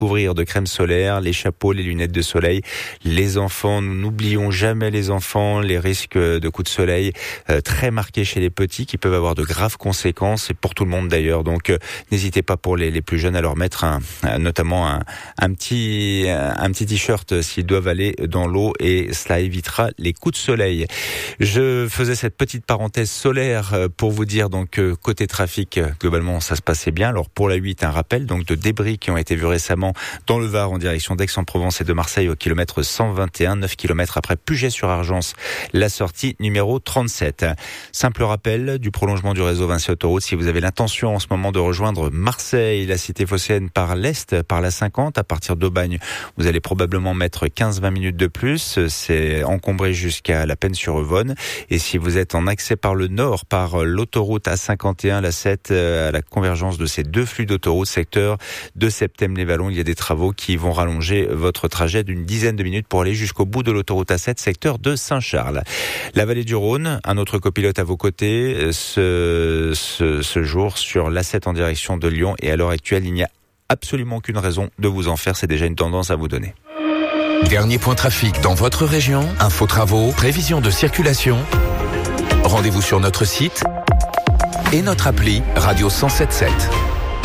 couvrir de crème solaire, les chapeaux, les lunettes de soleil. Les enfants, nous n'oublions jamais les enfants, les risques de coups de soleil très marqués chez les petits qui peuvent avoir de graves conséquences, et pour tout le monde d'ailleurs. Donc n'hésitez pas pour les plus jeunes à leur mettre notamment un petit t-shirt s'ils doivent aller dans l'eau, et cela évitera les coups de soleil. Je faisais cette petite parenthèse solaire pour vous dire donc côté trafic, globalement ça se passait bien. Alors pour la 8, un rappel donc de débris qui ont été vus récemment dans le Var en direction d'Aix-en-Provence et de Marseille au kilomètre 121, 9 km après Puget-sur-Argence, la sortie numéro 37. Simple rappel du prolongement du réseau Vinci Autoroute, si vous avez l'intention en ce moment de rejoindre Marseille, la cité phocéenne par l'est, par la 50, à partir d'Aubagne, vous allez probablement mettre 15-20 minutes de plus, c'est encombré jusqu'à la Peine-sur-Yvonne. Et si vous êtes en accès par le nord, par l'autoroute A51, la 7, à la convergence de ces deux flux d'autoroute, secteur de Septème-les-Vallons, il y a des travaux qui vont rallonger votre trajet d'une dizaine de minutes pour aller jusqu'au bout de l'autoroute A7, secteur de Saint-Charles. La vallée du Rhône, un autre copilote à vos côtés, ce jour sur l'A7 en direction de Lyon, et à l'heure actuelle, il n'y a absolument aucune raison de vous en faire, c'est déjà une tendance à vous donner. Dernier point trafic dans votre région, info travaux, prévision de circulation. Rendez-vous sur notre site et notre appli Radio 107.7.